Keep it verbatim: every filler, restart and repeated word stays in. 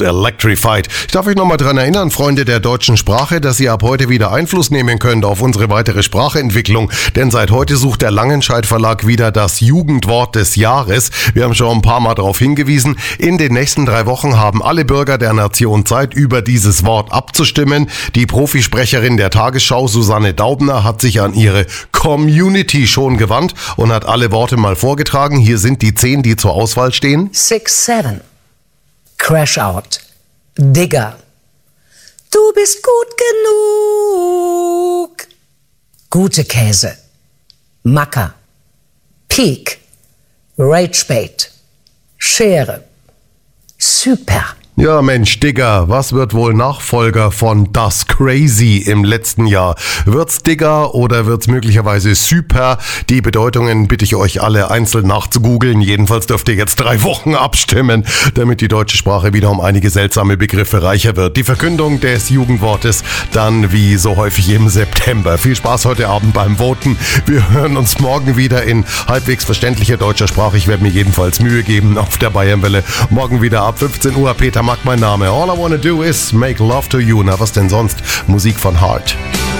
und Electrified. Ich darf euch nochmal daran erinnern, Freunde der deutschen Sprache, dass ihr ab heute wieder Einfluss nehmen könnt auf unsere weitere Sprachentwicklung. Denn seit heute sucht der Langenscheidt Verlag wieder das Jugendwort des Jahres. Wir haben schon ein paar Mal darauf hingewiesen. In den nächsten drei Wochen haben alle Bürger der Nation Zeit, über dieses Wort abzustimmen. Die Profisprecherin der Tagesschau, Susanne Daubner, hat sich an ihre Community schon gewandt und hat alle Worte mal vorgetragen. Hier sind die zehn, die zur Auswahl stehen. six seven. Crash out. Digger. Du bist gut genug. Gute Käse. Macker. Peak. Ragebait. Schere. Super. Ja Mensch, Digger, was wird wohl Nachfolger von Das Crazy im letzten Jahr? Wird's Digger oder wird's möglicherweise Super? Die Bedeutungen bitte ich euch alle einzeln nachzugoogeln. Jedenfalls dürft ihr jetzt drei Wochen abstimmen, damit die deutsche Sprache wieder um einige seltsame Begriffe reicher wird. Die Verkündung des Jugendwortes dann wie so häufig im September. Viel Spaß heute Abend beim Voten. Wir hören uns morgen wieder in halbwegs verständlicher deutscher Sprache. Ich werde mir jedenfalls Mühe geben auf der Bayernwelle. Morgen wieder ab fünfzehn Uhr. Peter Mack mein Name. All I wanna do is make love to you. Na, was denn sonst? Musik von Heart.